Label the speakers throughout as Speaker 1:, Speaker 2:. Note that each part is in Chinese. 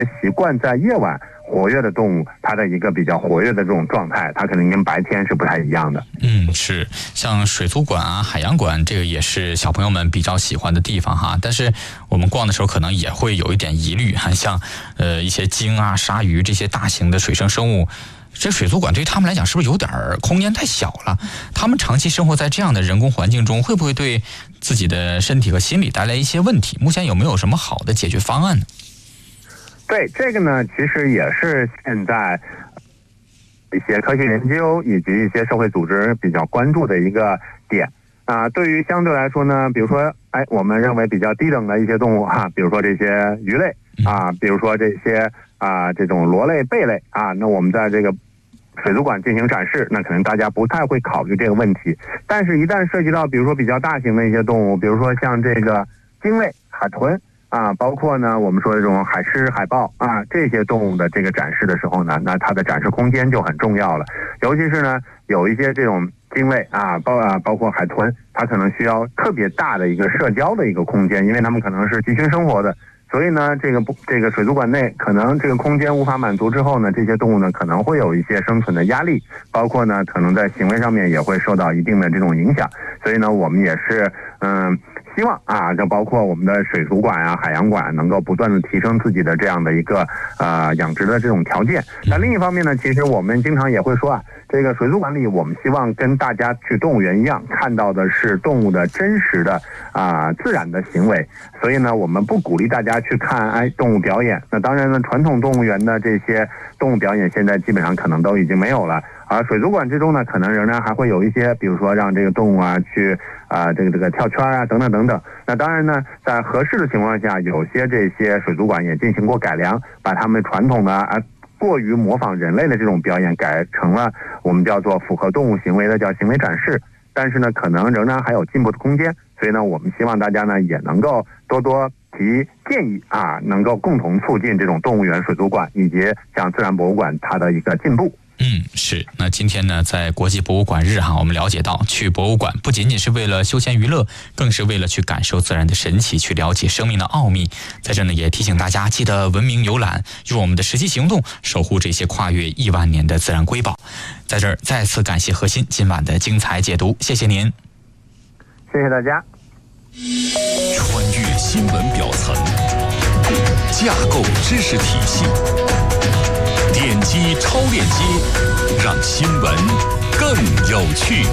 Speaker 1: 习惯在夜晚活跃的动物，它的一个比较活跃的这种状态，它可能跟白天是不太一样的。
Speaker 2: 是像水族馆啊、海洋馆，这个也是小朋友们比较喜欢的地方哈。但是我们逛的时候可能也会有一点疑虑，像一些鲸啊、鲨鱼这些大型的水生生物。这水族馆对于他们来讲是不是有点空间太小了？他们长期生活在这样的人工环境中，会不会对自己的身体和心理带来一些问题？目前有没有什么好的解决方案呢？
Speaker 1: 对，这个呢，其实也是现在一些科学研究以及一些社会组织比较关注的一个点啊。对于相对来说呢，比如说，我们认为比较低等的一些动物哈，比如说这些鱼类啊，比如说这些这种螺类、贝类啊，那我们在这个水族馆进行展示，那可能大家不太会考虑这个问题。但是，一旦涉及到比如说比较大型的一些动物，比如说像这个鲸类、海豚啊，包括呢我们说的这种海狮、海豹啊，这些动物的这个展示的时候呢，那它的展示空间就很重要了。尤其是呢有一些这种鲸类啊，包括海豚，它可能需要特别大的一个社交的一个空间，因为它们可能是集群生活的。所以呢，这个水族馆内可能这个空间无法满足之后呢，这些动物呢可能会有一些生存的压力，包括呢可能在行为上面也会受到一定的这种影响。所以呢，我们也是希望就包括我们的水族馆啊、海洋馆能够不断的提升自己的这样的一个养殖的这种条件。那另一方面呢，其实我们经常也会说这个水族馆里，我们希望跟大家去动物园一样，看到的是动物的真实的自然的行为。所以呢，我们不鼓励大家去看动物表演。那当然呢，传统动物园的这些动物表演现在基本上可能都已经没有了。而水族馆之中呢，可能仍然还会有一些，比如说让这个动物去这个跳圈等等等等。那当然呢，在合适的情况下，有些这些水族馆也进行过改良，把他们传统的过于模仿人类的这种表演改成了我们叫做符合动物行为的叫行为展示。但是呢，可能仍然还有进步的空间。所以呢，我们希望大家呢也能够多多提建议能够共同促进这种动物园、水族馆以及像自然博物馆它的一个进步。
Speaker 2: 是。那今天呢，在国际博物馆日我们了解到，去博物馆不仅仅是为了休闲娱乐，更是为了去感受自然的神奇，去了解生命的奥秘。在这呢，也提醒大家记得文明游览，用我们的实际行动守护这些跨越1万年的自然瑰宝。在这儿再次感谢何鑫今晚的精彩解读，谢谢您。
Speaker 1: 谢谢大家。
Speaker 3: 穿越新闻表层，架构知识体系，点击超链接，让新闻更有趣。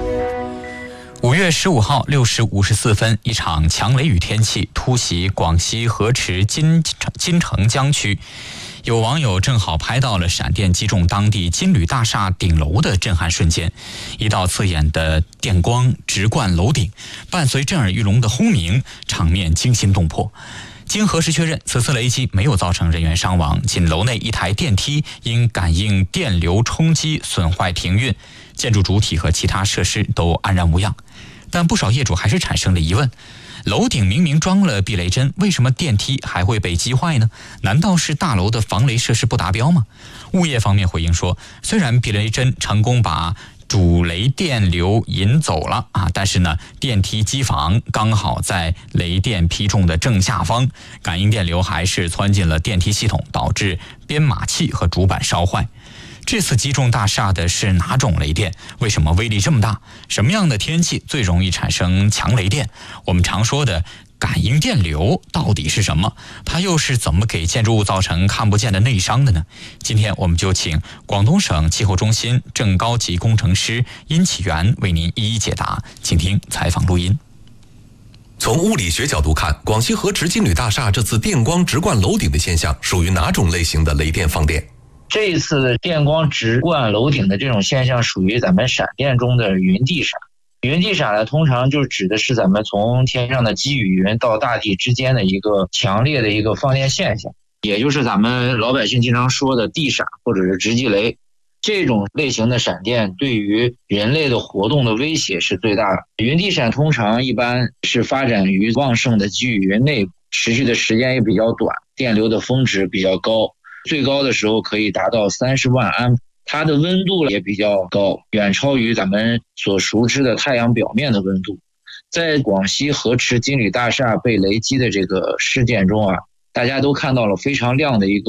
Speaker 2: 5月15号6时54分，一场强雷雨天气突袭广西河池金城江区。有网友正好拍到了闪电击中当地金旅大厦顶楼的震撼瞬间，一道刺眼的电光直贯楼顶，伴随震耳欲聋的轰鸣，场面惊心动魄。经核实确认，此次雷击没有造成人员伤亡，仅楼内一台电梯因感应电流冲击损坏停运，建筑主体和其他设施都安然无恙。但不少业主还是产生了疑问，楼顶明明装了避雷针，为什么电梯还会被击坏呢？难道是大楼的防雷设施不达标吗？物业方面回应说，虽然避雷针成功把主雷电流引走了但是呢，电梯机房刚好在雷电劈中的正下方，感应电流还是窜进了电梯系统，导致编码器和主板烧坏。这次击中大厦的是哪种雷电？为什么威力这么大？什么样的天气最容易产生强雷电？我们常说的感应电流到底是什么？它又是怎么给建筑物造成看不见的内伤的呢？今天我们就请广东省气候中心正高级工程师殷启元为您一一解答，请听采访录音。
Speaker 3: 从物理学角度看，广西河池金旅大厦这次电光直贯楼顶的现象属于哪种类型的雷电放电？
Speaker 4: 这一次电光直贯楼顶的这种现象属于咱们闪电中的云地闪。云地闪呢，通常就指的是咱们从天上的积雨云到大地之间的一个强烈的一个放电现象，也就是咱们老百姓经常说的地闪或者是直击雷。这种类型的闪电对于人类的活动的威胁是最大的。云地闪通常一般是发展于旺盛的积雨云内部，持续的时间也比较短，电流的峰值比较高，最高的时候可以达到30万安，它的温度也比较高，远超于咱们所熟知的太阳表面的温度。在广西河池金旅大厦被雷击的这个事件中大家都看到了非常亮的一个